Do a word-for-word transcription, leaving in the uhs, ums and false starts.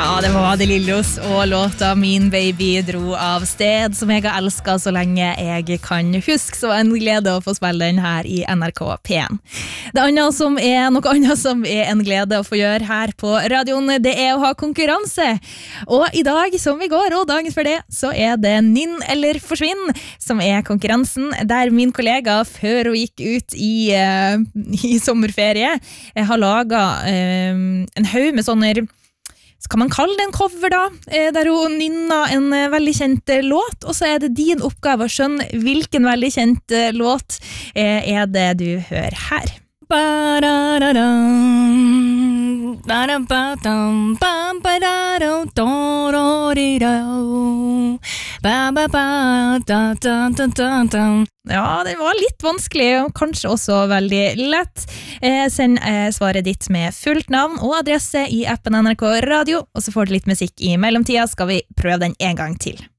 Ja, det var De Lillos og låta Min Baby dro av sted, som jeg har elsket så lenge jeg kan huske, så en glede å få spille den her i N R K P en. Det andre som er noe annet som er en glede å få gjøre her på radioen, det er å ha konkurranse. Og i dag, som i går og dagen før det, så er det Ninn eller Forsvinn som er konkurransen, der min kollega, før hun gikk ut i, uh, i sommerferie, har laget uh, en haug med sånne, kan man kalle det en cover da, der hun nynner en veldig kjent låt, og så er det din oppgave å skjønne hvilken veldig kjent låt er det du hører her. Ja, det var litt vanskelig, og kanskje også veldig lett. Eh, send eh, svaret ditt med fullt navn og adresse i appen N R K Radio, og så får du litt musikk i mellomtida, skal vi prøve den en gang til.